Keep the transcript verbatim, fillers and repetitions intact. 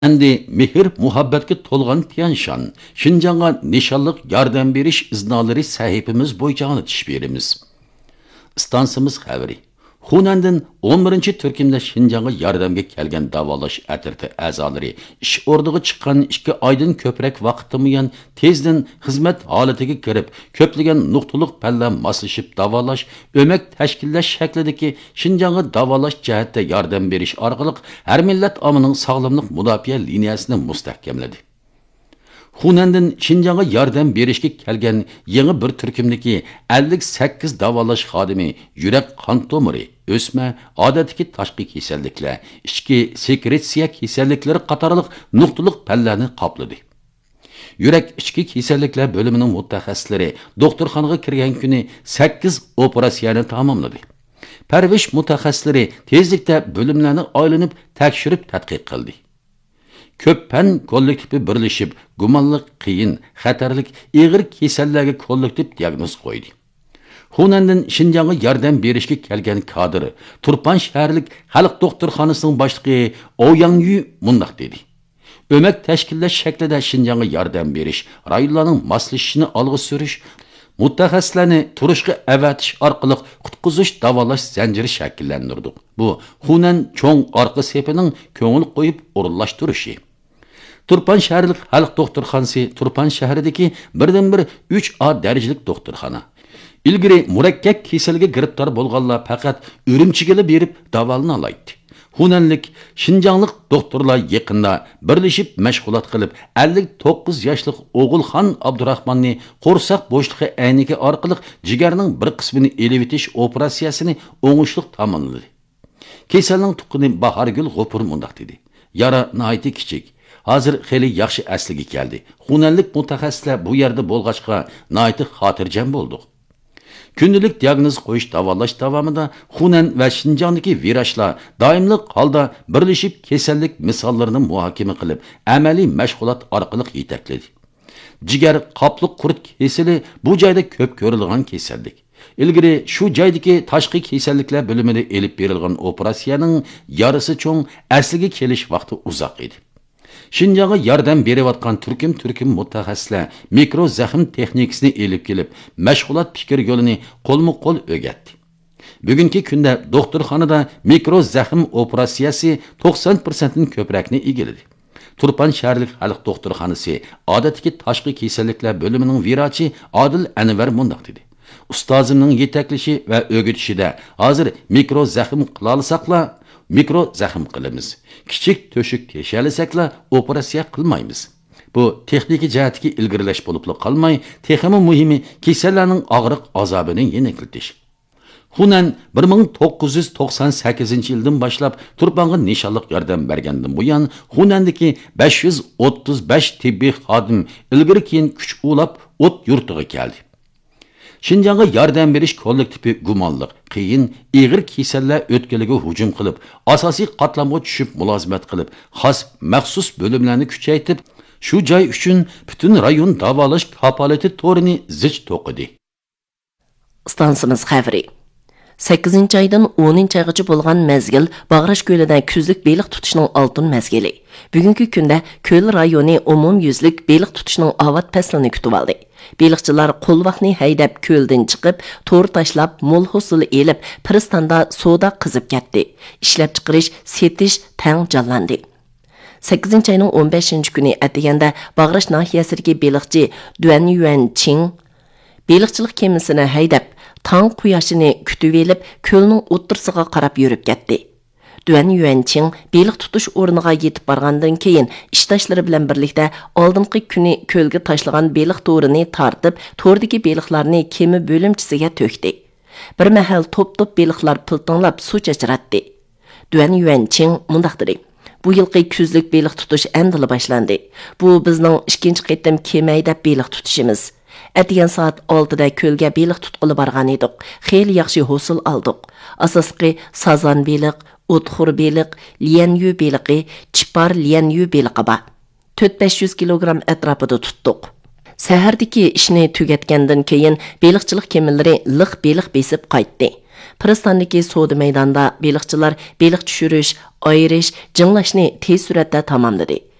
Endi mehr muhabbatga to'lgan Tianshan, Şinjan'a nishonliq yordam berish iznolari sahifamiz bo'yicha anglatish beramiz. Stansimiz xabari. Xunandan o'n birinchi turkumda Şinjan'a yordamga kelgan davolash atirti a'zolari ish o'rniga chiqqan ikki oydan ko'proq vaqtimiyan tezdan xizmat holatiga kirib, ko'plagan nuqtaliq palla moslashib davolash, o'mak tashkillash shaklidagi Şinjan'a davolash jihatda yordam berish orqali har millat omining sog'lomlik mudofaa liniyasini mustahkamladi. Xunandan Şinjan'a yordam berishga kelgan yangi bir turkumdagi ellik sakkiz davolash xodimi yurak qon tomiri, o'sma, odatdagi tashqi kasalliklar, ichki sekresiya kasalliklari qatorliq nuqtaliq pallani qopladi. Yurak ichki kasalliklar bo'limining mutaxassislari doktorxonaga kirgan kuni sakkiz operatsiyani tamomladi. Parvish mutaxassislari tezlikda bo'limlarni aylanib tekshirib tadqiq qildi. Ko'p pan kollektivi birlashib, gumonliq, qiyin, xatarlik, ig'ir kasallarga kollektiv diagnoz qo'ydi. Xunandan Şinjan'a yordam berishga kelgan kadr Turpan shaharlik xalq doktorxonasining boshlig'i Ouyangyu mundaq dedi. O'mak tashkillash shaklida Şinjan'a yordam berish, rayonlarning moslashishini olg'a surish, mutaxassislarni turishga avatish orqali qutqizish davolash zanjiri shakllantirdik. Bu Xunan cho'ng orqa sepining ko'ngil qo'yib o'rinlashtirishi. Turpan shaharlik xalq doktorxonasi Turpan shahridagi birdan bir uch A darajalik doktorxona. İlgari murakkab kasalga giribtor bo'lganlar faqat Urumchiga berib davolana oladi. Xunanlik Şinjanlik doktorlar yaqinda birlashib mashg'ulot qilib ellik to'qqiz yoshli O'g'ilxon Abdurahmonni qo'rsoq bo'shlig'i ayniki orqali jigarning bir qismini elib etish operatsiyasini o'ngishli tamomladi. Kasalning tuqqini Bahargul G'ofur mundaq dedi. Yara nihoyatda kichik. Hozir xeli yaxshi asliga keldi. Xunanlik mutaxassislar bu yerda bo'lg'achqa nihoyatda xotirjam bo'ldik. Күнділік диагноз qo'yish davolash davomida Xunan va Şinjan'daki virajlar doimlik holda birlashib kasallik misollarini muhokama qilib, amaliy mashg'ulot orqali yetakladi. Jigar qopliq qurt kasali bu joyda ko'p ko'rilgan kasallik. Ilgari shu joydagi tashqi kasalliklar bo'limida elib berilgan operatsiyaning yarısı cho'ng asliga kelish vaqti uzoq edi. Şinjan'a yordam berayotgan turkum-turkum mutaxassislar mikro zaxm texnikasini elib kelib, mashg'ulot fikr yo'lini qo'lma-qo'l o'rgatdi. Bugungi kunda doktorxonada mikro zaxm operatsiyasi to'qson foiz dan ko'proqni egalladi. Turpan shaharlik xalq doktorxonasi odatdagi tashqi kasalliklar bo'limining virachi Adil Anvar mundaq dedi. Ustozimning yetaklashi va o'rgatishida hozir mikro zaxm qila olsaqlar mikro zaxm qilamiz. Kichik to'shik teshalisakla operatsiya qilmaymiz. Bu texnik jihatga ilgirlash bo'lib qolmay, texmi muhimi kasallarning og'riq azobini yengiltish. Xunan bir ming to'qqiz yuz to'qson sakkizinchi yildan boshlab Turpanga nishonliq yordam bergandan buyon Xunandagi besh yuz o'ttiz besh tibbiy xodim ilgari keyin kuch ulab o't yurtiga keldi. Şinjan'a yordam berish kollektivi gumonliq, qiyin, ig'ir kasallar o'tkaliga hujum qilib, asosiy qatlamga tushib mulozimat qilib, xos maxsus bo'limlarni kuchaytirib, shu joy uchun butun rayon davolash kapolati to'rini zich to'qidi. Stansimiz xabari. sakkizinchi aydan o'ninchi oygacha bo'lgan mezgil Bag'rash ko'lida kuzlik beliq tutishning oltin mezgili. Bugungi kunda ko'l rayoni umumyuzlik beliq tutishning avat faslini kutib oldi. Beliqchilar qo'lvaqni haydab ko'ldan chiqib, to'r tashlab, mo'l hosil elib, Piristanda soda qizib ketdi. Ishlab chiqarish, setish tang jonlandi. sakkizinchi ayning o'n beshinchi kuni atiganda Bag'rash nahiyasidagi beliqchi Duan Yuan Qing beliqchilik kemisini haydab, tang quyoshini kutib elib, ko'lning o'ttirsiga qarab yurib ketdi. Duan Yuanqing beliq tutish o'rniga yetib borgandan keyin ishtashlari bilan birlikda oldingi kuni ko'lga tashlagan beliq to'rini tortib, to'rdagi beliqlarni kemi bo'limchisiga to'kdi. Bir mahal top-top beliqlar piltinglab suv chachratdi. Duan Yuanqing mundaq dedi: "Bu yilgi kuzlik beliq tutish endi boshlandi. Bu bizning ikkinchi qitim kema haydab beliq tutishimiz. Atigan soat oltida ko'lga beliq tutqili borgan edik. Xeyli yaxshi hosil oldik. Asosqi sazan beliq, o'txur beliq, lianyu beliqi, chipar lianyu beliqi bor. to'rt besh yuz kilogramm atrofida tutdik. Sahardagi ishni tugatgandan keyin beliqchilik kemilari liq beliq besib qaytdi. Piristondagi savdo maydonida beliqchilar beliq tushirish, ayirish, jinglashni tez suratda tamomladi.